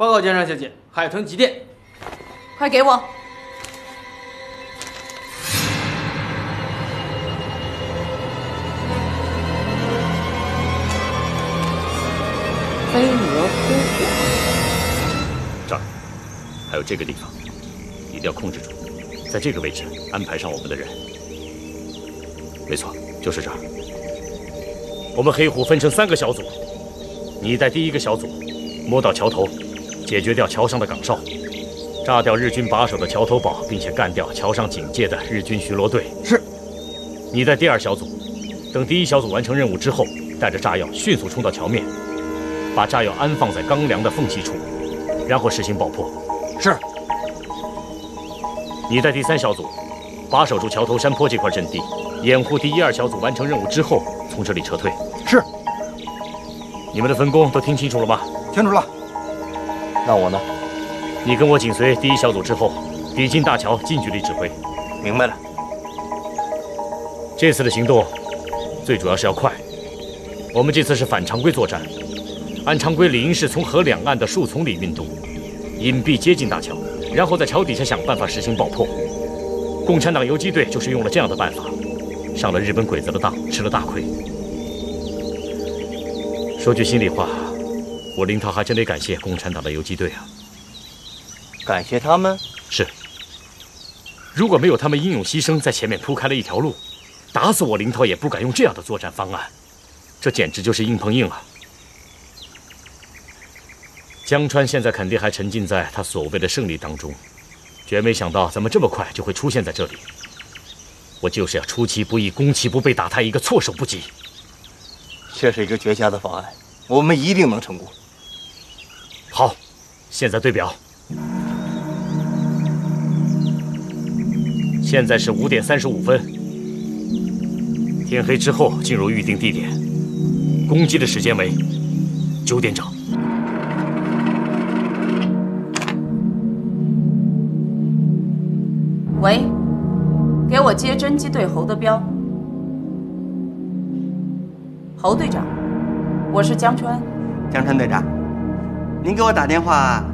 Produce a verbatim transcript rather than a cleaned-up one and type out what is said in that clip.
报告江山小姐，海豚急电， 快给我。 飞蛾扑火。 这儿，还有这个地方，一定要控制住，在这个位置安排上我们的人。没错，就是这儿。我们黑虎分成三个小组，你带第一个小组，摸到桥头，解决掉桥上的岗哨，炸掉日军把守的桥头堡，并且干掉桥上警戒的日军巡逻队。 是。 你带第二小组，等第一小组完成任务之后，带着炸药迅速冲到桥面，把炸药安放在钢梁的缝隙处，然后实行爆破。 是。 你带第三小组，把守住桥头山坡这块阵地，掩护第一二小组完成任务之后从这里撤退。 是。 你们的分工都听清楚了吗？ 清楚了。那我呢？ 你跟我紧随第一小组之后，抵近大桥，近距离指挥。 明白了。 这次的行动最主要是要快。我们这次是反常规作战，按常规理应是从河两岸的树丛里运动，隐蔽接近大桥，然后在桥底下想办法实行爆破。共产党游击队就是用了这样的办法，上了日本鬼子的当，吃了大亏。说句心里话，我林涛还真得感谢共产党的游击队啊！ 感谢他们？ 是。如果没有他们英勇牺牲，在前面铺开了一条路，打死我林涛也不敢用这样的作战方案。这简直就是硬碰硬啊！江川现在肯定还沉浸在他所谓的胜利当中，绝没想到咱们这么快就会出现在这里。我就是要出其不意、攻其不备，打他一个措手不及。 这是一个绝佳的方案，我们一定能成功。 好，现在对表，现在是五点三十五分。天黑之后进入预定地点，攻击的时间为九点整。 喂，给我接侦缉队侯德彪。侯队长，我是江川。 江川队长，您给我打电话